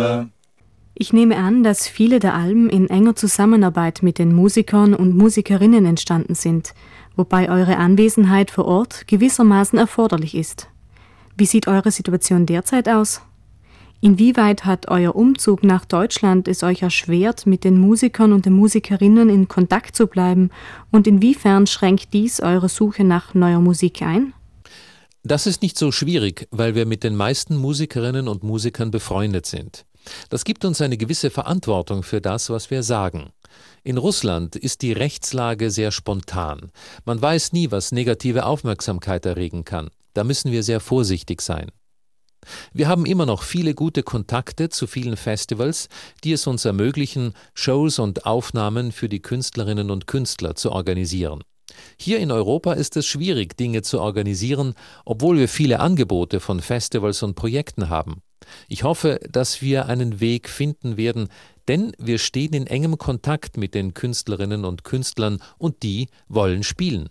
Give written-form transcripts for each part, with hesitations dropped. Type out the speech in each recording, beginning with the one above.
Sharifulla. Ich nehme an, dass viele der Alben in enger Zusammenarbeit mit den Musikern und Musikerinnen entstanden sind, wobei eure Anwesenheit vor Ort gewissermaßen erforderlich ist. Wie sieht eure Situation derzeit aus? Inwieweit hat euer Umzug nach Deutschland es euch erschwert, mit den Musikern und den Musikerinnen in Kontakt zu bleiben, und inwiefern schränkt dies eure Suche nach neuer Musik ein? Das ist nicht so schwierig, weil wir mit den meisten Musikerinnen und Musikern befreundet sind. Das gibt uns eine gewisse Verantwortung für das, was wir sagen. In Russland ist die Rechtslage sehr spontan. Man weiß nie, was negative Aufmerksamkeit erregen kann. Da müssen wir sehr vorsichtig sein. Wir haben immer noch viele gute Kontakte zu vielen Festivals, die es uns ermöglichen, Shows und Aufnahmen für die Künstlerinnen und Künstler zu organisieren. Hier in Europa ist es schwierig, Dinge zu organisieren, obwohl wir viele Angebote von Festivals und Projekten haben. Ich hoffe, dass wir einen Weg finden werden, denn wir stehen in engem Kontakt mit den Künstlerinnen und Künstlern und die wollen spielen.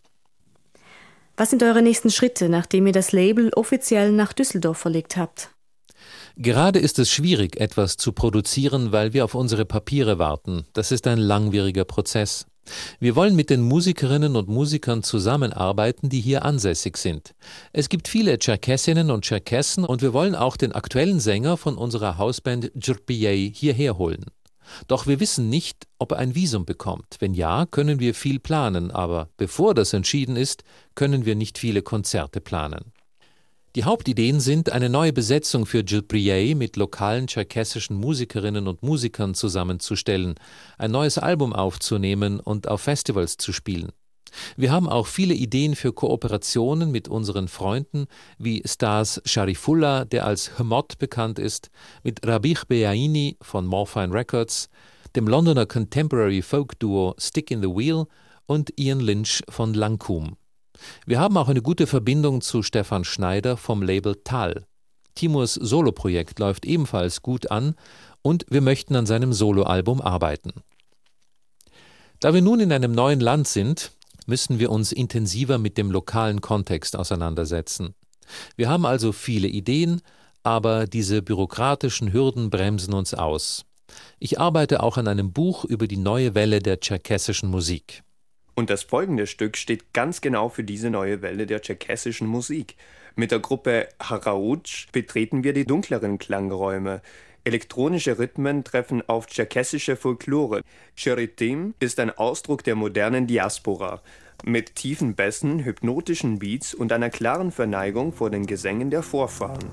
Was sind eure nächsten Schritte, nachdem ihr das Label offiziell nach Düsseldorf verlegt habt? Gerade ist es schwierig, etwas zu produzieren, weil wir auf unsere Papiere warten. Das ist ein langwieriger Prozess. Wir wollen mit den Musikerinnen und Musikern zusammenarbeiten, die hier ansässig sind. Es gibt viele Tscherkessinnen und Tscherkessen und wir wollen auch den aktuellen Sänger von unserer Hausband Gjurpiyei hierher holen. Doch wir wissen nicht, ob er ein Visum bekommt. Wenn ja, können wir viel planen, aber bevor das entschieden ist, können wir nicht viele Konzerte planen. Die Hauptideen sind, eine neue Besetzung für Gjurpiyei mit lokalen tscherkessischen Musikerinnen und Musikern zusammenzustellen, ein neues Album aufzunehmen und auf Festivals zu spielen. Wir haben auch viele Ideen für Kooperationen mit unseren Freunden wie Stas Sharifulla, der als Hmot bekannt ist, mit Rabih Beaini von Morphine Records, dem Londoner Contemporary Folk Duo Stick in the Wheel und Ian Lynch von Lankum. Wir haben auch eine gute Verbindung zu Stefan Schneider vom Label Tal. Timurs Soloprojekt läuft ebenfalls gut an und wir möchten an seinem Soloalbum arbeiten. Da wir nun in einem neuen Land sind, müssen wir uns intensiver mit dem lokalen Kontext auseinandersetzen. Wir haben also viele Ideen, aber diese bürokratischen Hürden bremsen uns aus. Ich arbeite auch an einem Buch über die neue Welle der tscherkessischen Musik. Und das folgende Stück steht ganz genau für diese neue Welle der tscherkessischen Musik. Mit der Gruppe Haraouch betreten wir die dunkleren Klangräume. Elektronische Rhythmen treffen auf tscherkessische Folklore. Cheritim ist ein Ausdruck der modernen Diaspora. Mit tiefen Bässen, hypnotischen Beats und einer klaren Verneigung vor den Gesängen der Vorfahren.